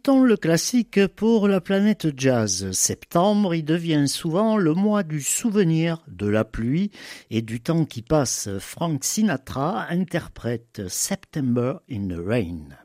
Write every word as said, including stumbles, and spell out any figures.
Écoutons le classique pour la planète jazz. Septembre, il devient souvent le mois du souvenir, de la pluie et du temps qui passe. Frank Sinatra interprète September in the Rain.